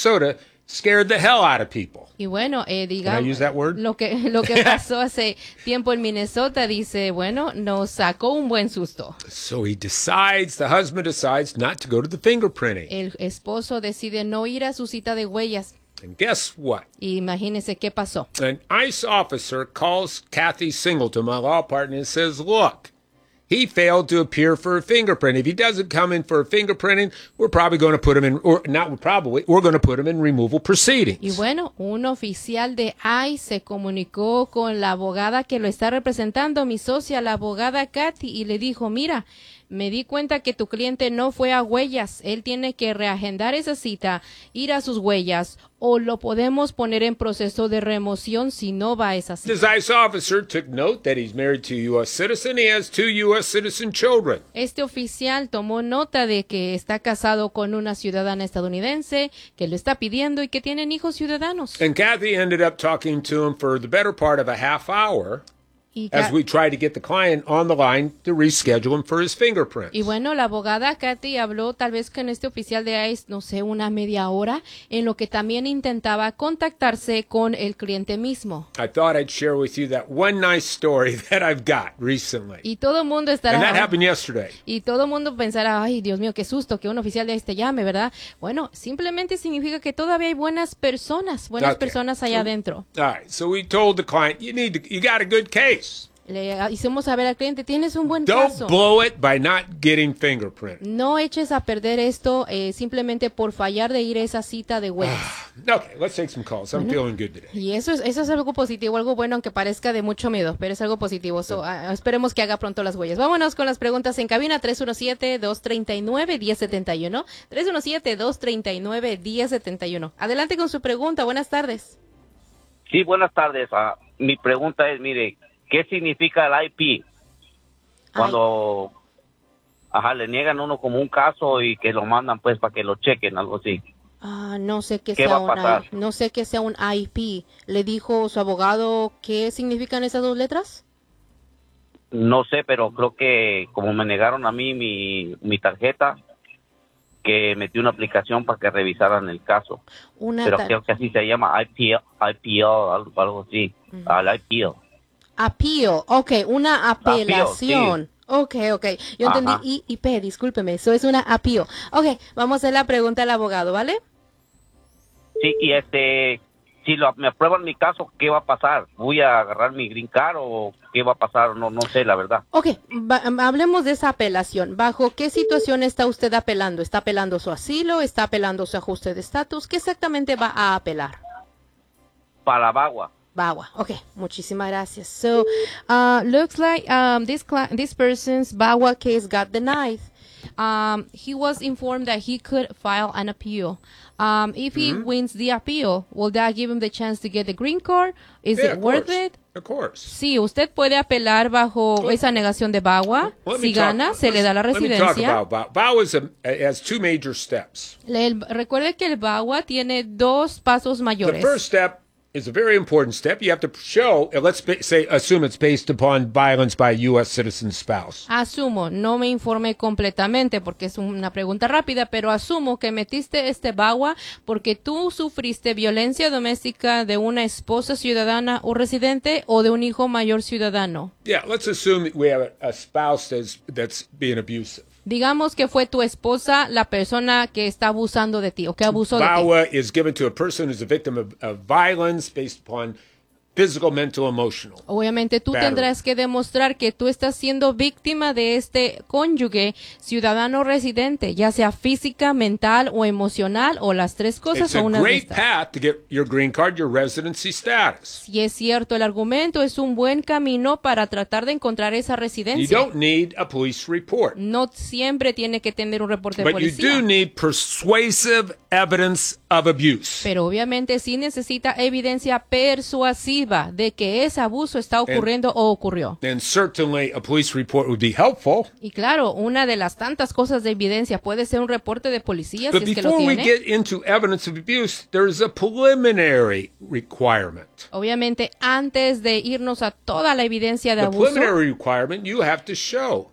Minnesota scared the hell out of people. Y bueno, Can I digamos, use that word? lo que pasó hace tiempo en Minnesota, dice, bueno, nos sacó un buen susto. So the husband decides not to go to the fingerprinting. El esposo decide no ir a su cita de huellas. And guess what? Y imagínense qué pasó. An ICE officer calls Kathy Singleton, my law partner, and says, look, he failed to appear for a fingerprint. If he doesn't come in for a fingerprinting, we're probably going to put him in, or not probably, we're going to put him in removal proceedings. Y bueno, un oficial de ICE se comunicó con la abogada que lo está representando, mi socia, la abogada Kathy, y le dijo, mira, me di cuenta que tu cliente no fue a huellas. Él tiene que reagendar esa cita, ir a sus huellas, o lo podemos poner en proceso de remoción si no va a esa cita. This ICE officer took note that he's married to a U.S. citizen. He has 2 U.S. citizen children. Este oficial tomó nota de que está casado con una ciudadana estadounidense, que lo está pidiendo y que tienen hijos ciudadanos. And Kathy ended up talking to him for the better part of a half hour. As we try to get the client on the line to reschedule him for his fingerprints. Y bueno, la abogada Kathy habló tal vez con este oficial de ICE, no sé, una media hora, en lo que también intentaba contactarse con el cliente mismo. I thought I'd share with you that one nice story that I've got recently. Y todo el mundo estará... And that happened yesterday. Y todo el mundo pensará, ay, Dios mío, qué susto que un oficial de ICE te llame, ¿verdad? Bueno, simplemente significa que todavía hay buenas personas allá adentro. All right, so we told the client, you got a good case. Le hicimos saber al cliente, tienes un buen Don't caso. blow it by not getting fingerprinted. No eches a perder esto simplemente por fallar de ir a esa cita de huellas. Okay, let's take some calls. I'm feeling good today. Y eso es algo positivo, algo bueno, aunque parezca de mucho miedo, pero es algo positivo. Esperemos que haga pronto las huellas. Vámonos con las preguntas en cabina. 317-239-1071. 317-239-1071. Adelante con su pregunta. Buenas tardes. Sí, buenas tardes. Mi pregunta es, mire, ¿qué significa el IP? Cuando le niegan a uno como un caso y que lo mandan pues para que lo chequen, algo así. No sé ¿Qué va a pasar? no sé qué sea un IP. ¿Le dijo su abogado qué significan esas dos letras? No sé, pero creo que como me negaron a mí mi tarjeta, que metí una aplicación para que revisaran el caso. Pero creo que así se llama IPL, algo así. Al IPL. Appeal, okay, una apelación. Appeal, Okay. Yo entendí IP, discúlpeme, eso es una appeal. Okay, vamos a hacer la pregunta al abogado, ¿vale? Sí, y si me aprueban mi caso, ¿qué va a pasar? ¿Voy a agarrar mi green card o qué va a pasar? No sé, la verdad. Okay, hablemos de esa apelación. ¿Bajo qué situación está usted apelando? ¿Está apelando su asilo? ¿Está apelando su ajuste de estatus? ¿Qué exactamente va a apelar? Para la VAWA. VAWA. Okay, muchísimas gracias. So, looks like this person's VAWA case got denied. He was informed that he could file an appeal. If he wins the appeal, will that give him the chance to get the green card? Is it worth it? Of course. Sí, usted puede apelar bajo esa negación de VAWA. Si gana, se le da la residencia. Let me talk about VAWA. VAWA has 2 major steps. Recuerde que el VAWA tiene 2 pasos mayores. The first step is a very important step. You have to show, assume it's based upon violence by a U.S. citizen spouse. Asumo, no me informé completamente porque es una pregunta rápida, pero asumo que metiste este VAWA porque tú sufriste violencia doméstica de una esposa ciudadana o residente o de un hijo mayor ciudadano. Yeah, let's assume we have a spouse that's being abusive. Digamos que fue tu esposa la persona que está abusando de ti o que abusó de ti. VAWA is given to a person who's a victim of violence based upon physical, mental, emotional. Obviamente tú tendrás que demostrar que tú estás siendo víctima de este cónyuge ciudadano residente, ya sea física, mental o emocional o las 3 cosas o una de estas. It's a great path to get your green card, your residency status. Si es cierto, el argumento es un buen camino para tratar de encontrar esa residencia. You don't need a police report. No siempre tiene que tener un reporte de policía. But you do need persuasive evidence of abuse. Pero obviamente sí necesita evidencia persuasiva de que ese abuso está ocurriendo o ocurrió. And certainly a police report would be helpful. Y claro, una de las tantas cosas de evidencia puede ser un reporte de policía si es que lo tiene. But before we get into evidence of abuse, there's a preliminary requirement. Obviamente, antes de irnos a toda la evidencia de abuso, preliminary requirement, you have to show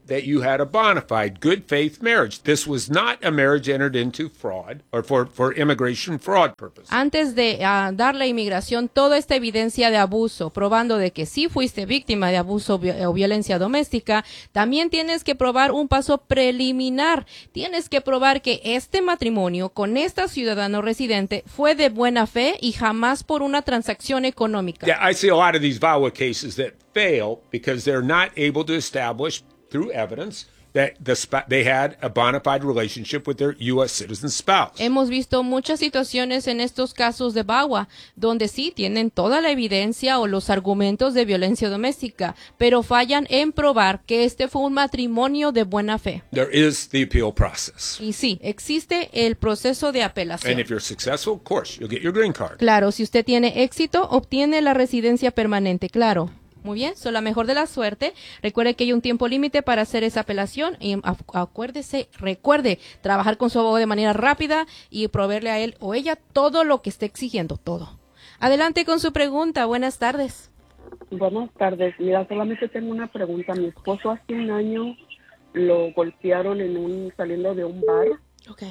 that you had a bona fide, good faith marriage. This was not a marriage entered into fraud or for immigration fraud purposes. Antes de darle a inmigración toda esta evidencia de abuso, probando de que sí fuiste víctima de abuso o violencia doméstica, también tienes que probar un paso preliminar. Tienes que probar que este matrimonio con esta ciudadano residente fue de buena fe y jamás por una transacción económica. Yeah, I see a lot of these VAWA cases that fail because they're not able to establish through evidence that they had a bona fide relationship with their U.S. citizen spouse. Hemos visto muchas situaciones en estos casos de VAWA donde sí tienen toda la evidencia o los argumentos de violencia doméstica, pero fallan en probar que este fue un matrimonio de buena fe. There is the appeal process. Y sí, existe el proceso de apelación. And if you're successful, of course, you'll get your green card. Claro, si usted tiene éxito, obtiene la residencia permanente, claro. Muy bien, la mejor de la suerte. Recuerde que hay un tiempo límite para hacer esa apelación y recuerde trabajar con su abogado de manera rápida y proveerle a él o ella todo lo que esté exigiendo, todo. Adelante con su pregunta. Buenas tardes. Buenas tardes. Mira, solamente tengo una pregunta. Mi esposo hace un año lo golpearon saliendo de un bar. Okay.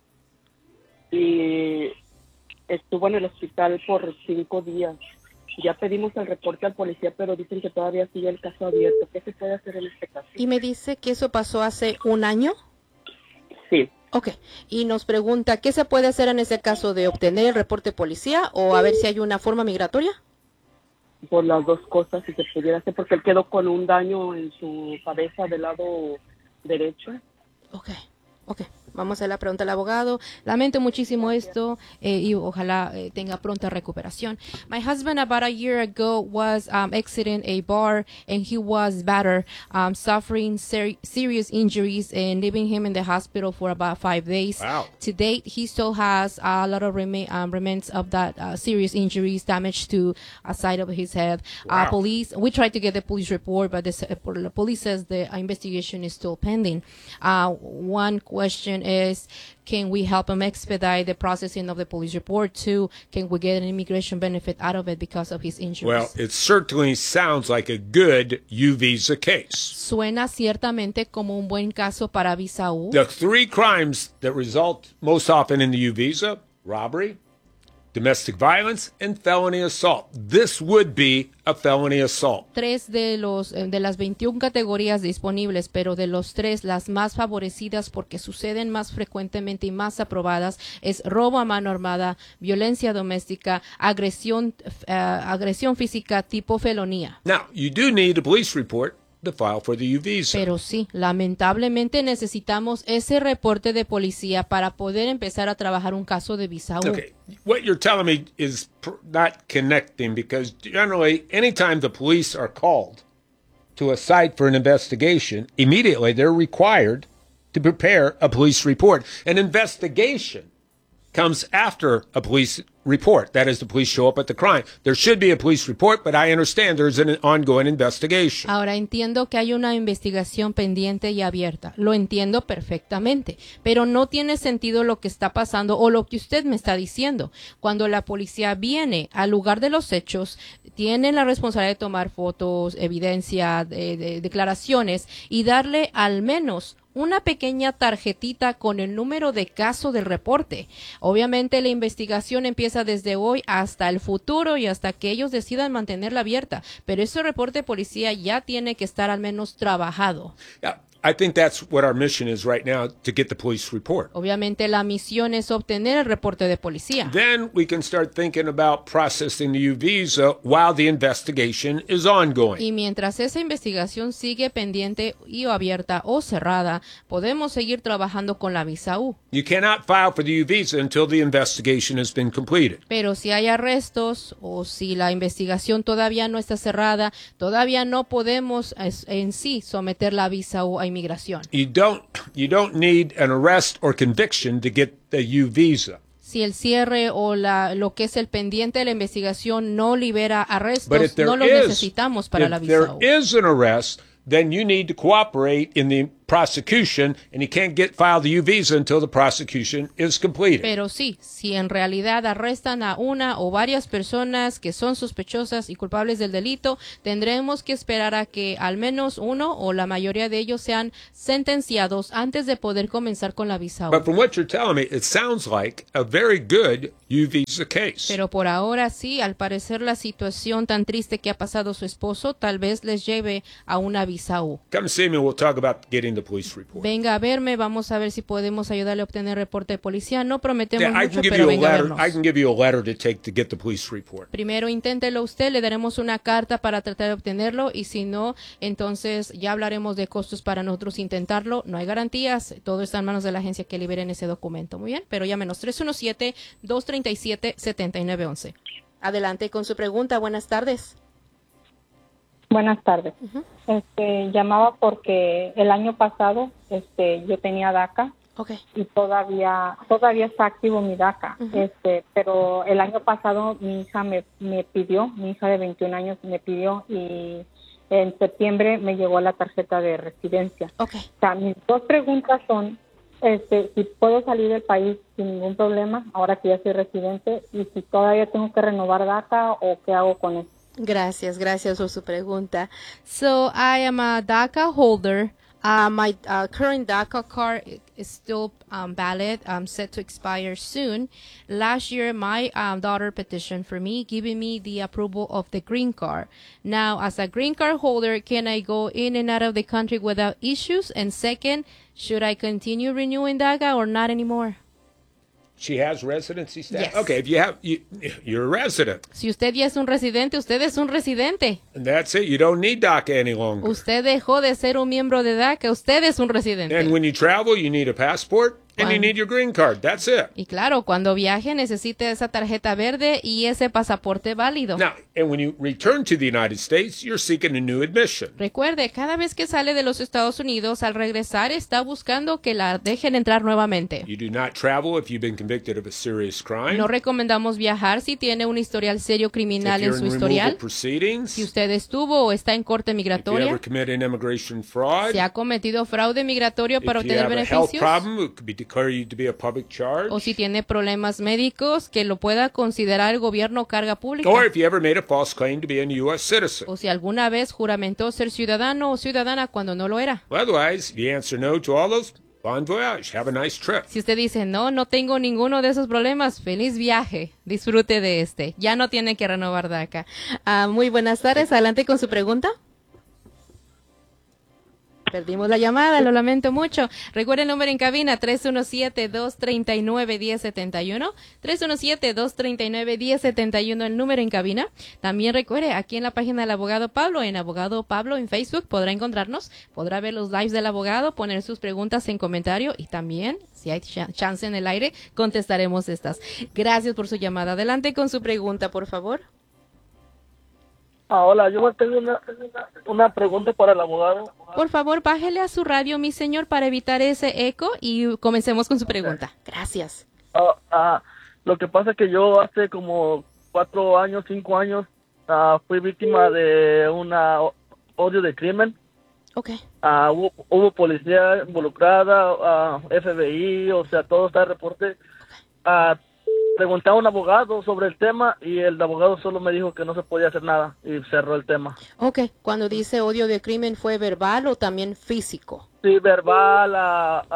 Y estuvo en el hospital por 5 días. Ya pedimos el reporte al policía, pero dicen que todavía sigue el caso abierto. ¿Qué se puede hacer en este caso? ¿Y me dice que eso pasó hace un año? Sí. Ok. Y nos pregunta, ¿qué se puede hacer en ese caso de obtener el reporte policía o a ver si hay una forma migratoria? Por las dos cosas, si se pudiera hacer, porque él quedó con un daño en su cabeza del lado derecho. Ok. Vamos a la pregunta al abogado. Lamento muchísimo esto y ojalá tenga pronta recuperación. My husband about a year ago was exiting a bar and he was battered, suffering serious injuries and leaving him in the hospital for about 5 days. Wow. To date, he still has a lot of remains of that serious injuries, damage to a side of his head. Wow. We tried to get the police report, but the police says the investigation is still pending. One question is, can we help him expedite the processing of the police report? Two, can we get an immigration benefit out of it because of his injuries? Well, it certainly sounds like a good U visa case. Suena ciertamente como un buen caso para visa U. The 3 crimes that result most often in the U visa: robbery, domestic violence, and felony assault. This would be a felony assault. 3 de las 21 categorías disponibles, pero de los 3, las más favorecidas porque suceden más frecuentemente y más aprobadas es robo a mano armada, violencia doméstica, agresión física tipo felonía. Now, you do need a police report to file for the U visa. Pero sí, lamentablemente necesitamos ese reporte de policía para poder empezar a trabajar un caso de visa U. Okay, what you're telling me is not connecting, because generally, anytime the police are called to a site for an investigation, immediately they're required to prepare a police report. An investigation comes after a police report. That is, the police show up at the crime. There should be a police report, but I understand there's an ongoing investigation. Ahora entiendo que hay una investigación pendiente y abierta. Lo entiendo perfectamente, pero no tiene sentido lo que está pasando o lo que usted me está diciendo. Cuando la policía viene al lugar de los hechos, tienen la responsabilidad de tomar fotos, evidencia, de declaraciones y darle al menos una pequeña tarjetita con el número de caso del reporte. Obviamente la investigación empieza desde hoy hasta el futuro y hasta que ellos decidan mantenerla abierta, pero ese reporte de policía ya tiene que estar al menos trabajado. Yeah, I think that's what our mission is right now, to get the police report. Obviamente la misión es obtener el reporte de policía. Then we can start thinking about processing the U visa while the investigation is ongoing. Y mientras esa investigación sigue pendiente y o abierta o cerrada, podemos seguir trabajando con la visa U. You cannot file for the U visa until the investigation has been completed. Pero si hay arrestos o si la investigación todavía no está cerrada, todavía no podemos en sí someter la visa U a inmigración. You don't need an arrest or conviction to get the U visa. Si el cierre o lo que es el pendiente de la investigación no libera arrestos, no los necesitamos para la visa U. If there is an arrest, then you need to cooperate in the prosecution, and you can't file the U visa until the prosecution is completed. Pero sí, si en realidad arrestan a una o varias personas que son sospechosas y culpables del delito, tendremos que esperar a que al menos uno o la mayoría de ellos sean sentenciados antes de poder comenzar con la visa U. But from what you're telling me, it sounds like a very good U visa case. Pero por ahora sí, al parecer la situación tan triste que ha pasado su esposo tal vez les lleve a una visa U. Come see me, we'll talk about getting the police report. Venga a verme, vamos a ver si podemos ayudarle a obtener reporte de policía. No prometemos Yeah, mucho, pero venga a vernos. I can give you a letter to take to get the police report. Primero inténtelo usted, le daremos una carta para tratar de obtenerlo y si no, entonces ya hablaremos de costos para nosotros intentarlo. No hay garantías, todo está en manos de la agencia que liberen ese documento. Muy bien, pero llámenos 317-237-7911. Adelante con su pregunta, buenas tardes. Buenas tardes. Llamaba porque el año pasado yo tenía DACA. Okay. Y todavía está activo mi DACA. Pero el año pasado mi hija me pidió, mi hija de 21 años me pidió y en septiembre me llegó la tarjeta de residencia. Okay. O sea, mis dos preguntas son si puedo salir del país sin ningún problema ahora que ya soy residente y si todavía tengo que renovar DACA o qué hago con eso. Gracias por su pregunta. So I am a DACA holder. My current DACA card is still valid, set to expire soon. Last year, my daughter petitioned for me, giving me the approval of the green card. Now, as a green card holder, can I go in and out of the country without issues? And second, should I continue renewing DACA or not anymore? She has residency status? Yes. Okay, if you're a resident. Si usted ya es un residente, usted es un residente. And that's it. You don't need DACA any longer. Usted dejó de ser un miembro de DACA. Usted es un residente. And when you travel, you need a passport and you need your green card. That's it. Y claro, cuando viaje necesita esa tarjeta verde y ese pasaporte válido. Now, and when you return to the United States, you're seeking a new admission. Recuerde, cada vez que sale de los Estados Unidos, al regresar está buscando que la dejen entrar nuevamente. You do not travel if you've been convicted of a serious crime. No recomendamos viajar si tiene un historial serio criminal en su historial. Si usted estuvo o está en corte migratoria. Si ha cometido fraude migratorio para obtener beneficios. O si tiene problemas médicos que lo pueda considerar el gobierno carga pública. O si alguna vez juramentó ser ciudadano o ciudadana cuando no lo era. Otherwise, the answer no to all those. Bon voyage. Have a nice trip. Si usted dice, no tengo ninguno de esos problemas, feliz viaje. Disfrute de este. Ya no tiene que renovar DACA. Muy buenas tardes. Adelante con su pregunta. Perdimos la llamada, lo lamento mucho. Recuerde el número en cabina, 317-239-1071. 317-239-1071, el número en cabina. También recuerde, aquí en la página del abogado Pablo, en Abogado Pablo en Facebook, podrá encontrarnos, podrá ver los lives del abogado, poner sus preguntas en comentario y también, si hay chance en el aire, contestaremos estas. Gracias por su llamada. Adelante con su pregunta, por favor. Hola, yo tengo una pregunta para el abogado. Por favor, bájele a su radio, mi señor, para evitar ese eco y comencemos con su pregunta. Gracias. Lo que pasa es que yo hace como 4 años, 5 años, fui víctima de una odio de crimen. Okay. Hubo policía involucrada, FBI, o sea, todo está en reporte. Pregunté a un abogado sobre el tema y el abogado solo me dijo que no se podía hacer nada y cerró el tema. Ok, cuando dice odio de crimen, ¿fue verbal o también físico? Sí, verbal.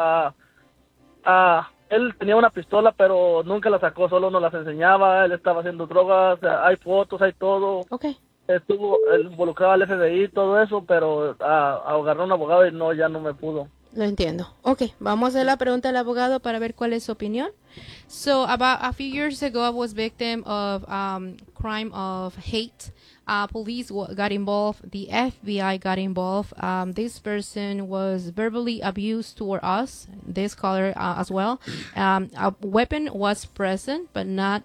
Él tenía una pistola, pero nunca la sacó, solo nos las enseñaba. Él estaba haciendo drogas, hay fotos, hay todo. Ok. Estuvo involucrado al FBI y todo eso, pero agarró a un abogado y ya no me pudo. Lo entiendo. Ok, vamos a hacer la pregunta al abogado para ver cuál es su opinión. So, about a few years ago, I was victim of crime of hate. Police got involved. The FBI got involved. This person was verbally abused toward us, this caller as well. A weapon was present, but not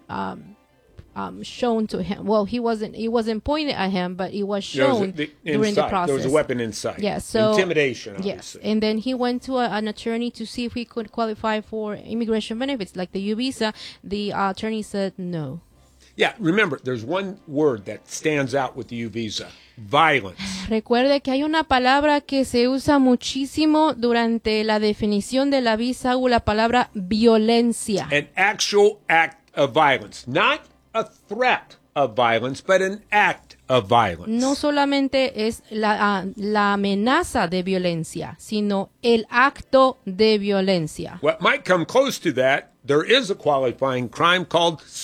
shown to him. Well, it wasn't pointed at him, but it was shown during the process. There was a weapon inside. Yeah, so intimidation. Yes, and then he went to an attorney to see if he could qualify for immigration benefits, like the U visa. The attorney said no. Yeah, remember, there's one word that stands out with the U visa. Violence. Recuerde que hay una palabra que se usa muchísimo durante la definición de la visa U, la palabra violencia. An actual act of violence. Not a threat of violence, but an act of violence. No solamente es la amenaza de violencia, sino el acto de violencia. What might come close to that, there is a qualifying crime called